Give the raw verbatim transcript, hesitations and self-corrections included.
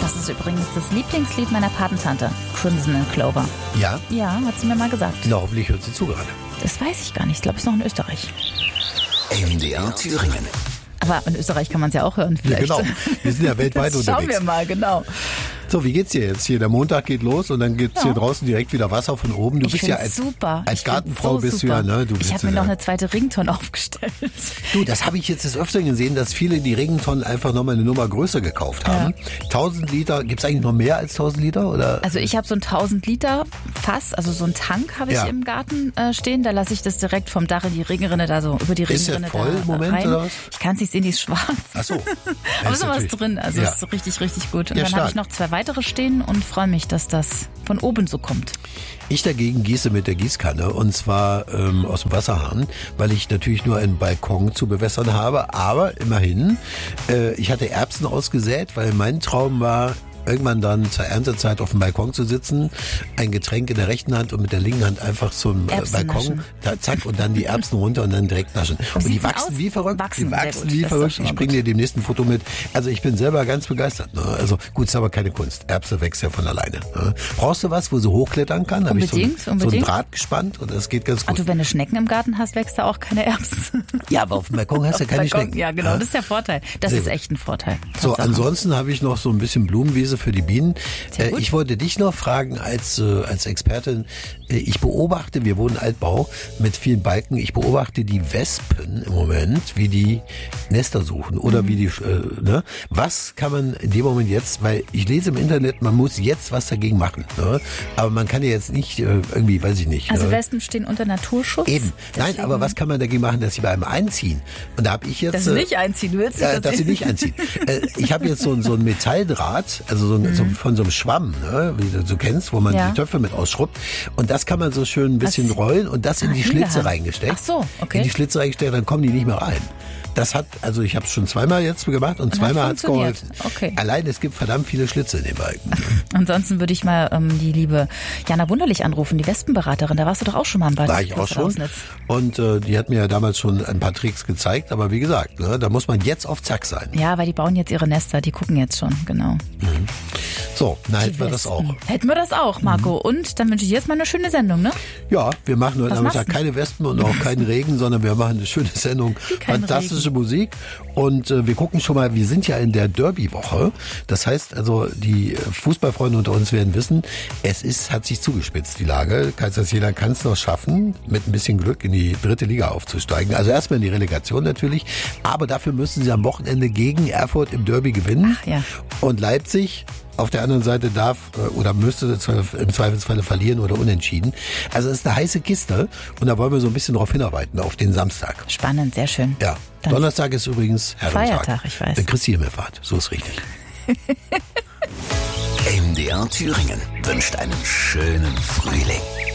Das ist übrigens das Lieblingslied meiner Patentante, Crimson and Clover. Ja? Ja, hat sie mir mal gesagt. Na, hoffentlich hört sie zu gerade. Das weiß ich gar nicht. Ich glaube, es ist noch in Österreich. M D R Thüringen. Aber in Österreich kann man es ja auch hören vielleicht. Ja, genau. Wir sind ja weltweit das unterwegs. Schauen wir mal, genau. So, wie geht's dir jetzt hier? Der Montag geht los und dann gibt's Ja. hier draußen direkt wieder Wasser von oben. Du Ich bist ja find's als, super. als Ich Gartenfrau find's so bist du ja, super. ne? Du ich bist habe mir ja, noch eine zweite Ringtonne aufgestellt. Du, das habe ich jetzt des Öfteren gesehen, dass viele die Regentonnen einfach nochmal eine Nummer größer gekauft haben. tausend Liter, gibt's eigentlich noch mehr als tausend Liter? Oder? Also ich habe so ein tausend Liter Fass, also so ein Tank habe ich Ja. im Garten äh, stehen. Da lasse ich das direkt vom Dach in die Regenrinne, da so über die Ist der Regenrinne voll da im Moment, rein. oder was? Ich kann es nicht sehen, die ist schwarz. Ach so. Aber ist ist noch was natürlich- drin, also Ja. ist richtig, richtig gut. Und Ja, dann habe stark. ich noch zwei weitere stehen und freue mich, dass das von oben so kommt. Ich dagegen gieße mit der Gießkanne und zwar ähm, aus dem Wasserhahn, weil ich natürlich nur einen Balkon zu bewässern habe. Aber immerhin, äh, ich hatte Erbsen ausgesät, weil mein Traum war, irgendwann dann zur Erntezeit auf dem Balkon zu sitzen, ein Getränk in der rechten Hand und mit der linken Hand einfach zum äh, Erbsen Balkon, naschen. da, zack, und dann die Erbsen runter und dann direkt naschen. Und die sieht's wachsen aus? wie verrückt. Wachsen, die sehr wachsen gut. wie Das ist doch verrückt. schon Ich mal bringe gut. dir demnächst ein Foto mit. Also ich bin selber ganz begeistert. Ne? Also gut, ist aber keine Kunst. Erbse wächst ja von alleine. Ne? Brauchst du was, wo sie hochklettern kann? Da hab ich so, ein- Unbedingt, so ein unbedingt. Draht gespannt und das geht ganz Ach gut. du, wenn du Schnecken im Garten hast, wächst da auch keine Erbsen. Ja, aber auf dem Balkon hast du ja keine Balkon, Schnecken. Ja, genau, das ist der Vorteil. Das Sehr ist gut. echt ein Vorteil. So, Tatsache. ansonsten habe ich noch so ein bisschen Blumenwiese für die Bienen. Sehr Äh, gut. ich wollte dich noch fragen als, äh, als Expertin. Äh, ich beobachte, wir wohnen Altbau mit vielen Balken. Ich beobachte die Wespen im Moment, wie die Nester suchen oder Mhm. wie die, äh, ne? Was kann man in dem Moment jetzt, weil ich lese im Internet, man muss jetzt was dagegen machen, ne? Aber man kann ja jetzt nicht äh, irgendwie, weiß ich nicht. Also ne? Wespen stehen unter Naturschutz. Eben. Nein, Deswegen- aber was kann man dagegen machen, dass sie bei einem einziehen? Und da habe ich jetzt... Dass sie äh, nicht einziehen willst. ja, dass sie nicht einziehen. Äh, ich habe jetzt so, ein- so ein Metalldraht, also so, ein, so von so einem Schwamm, ne, wie du so kennst, wo man Ja. die Töpfe mit ausschrubbt. Und das kann man so schön ein bisschen Was? rollen und das in Ah, die Schlitze hingehangen. reingesteckt. Ach so, okay. In die Schlitze reingesteckt, dann kommen die nicht mehr rein. Das hat, also ich habe es schon zweimal jetzt gemacht und, Und hat zweimal hat's funktioniert. geholfen. Okay. Allein es gibt verdammt viele Schlitze in den Balken. Ansonsten würde ich mal ähm, die liebe Jana Wunderlich anrufen, die Wespenberaterin. Da warst du doch auch schon mal im Bad. War ich auch schon. Und äh, die hat mir ja damals schon ein paar Tricks gezeigt. Aber wie gesagt, ne, da muss man jetzt auf Zack sein. Ja, weil die bauen jetzt ihre Nester, die gucken jetzt schon, genau. So, na Die hätten wir das auch. Wespen. Hätten wir das auch, Marco. Und dann wünsche ich dir jetzt mal eine schöne Sendung, ne? Ja, wir machen heute Was Nachmittag machst du? keine Wespen und auch keinen Regen, sondern wir machen eine schöne Sendung. kein Fantastische Musik. Und äh, wir gucken schon mal, wir sind ja in der Derby-Woche. Das heißt also, die Fußballfreunde unter uns werden wissen, es ist, hat sich zugespitzt, die Lage. Kaiserslautern kann es noch schaffen, mit ein bisschen Glück in die dritte Liga aufzusteigen. Also erstmal in die Relegation natürlich. Aber dafür müssen sie am Wochenende gegen Erfurt im Derby gewinnen. Ach ja. Und Leipzig auf der anderen Seite darf äh, oder müsste im Zweifelsfalle verlieren oder unentschieden. Also es ist eine heiße Kiste und da wollen wir so ein bisschen darauf hinarbeiten, auf den Samstag. Spannend, sehr schön. Ja, Dann Donnerstag ist übrigens Herrentag. Feiertag, ich weiß. Dann Christi Himmelfahrt, so ist richtig. M D R Thüringen wünscht einen schönen Frühling.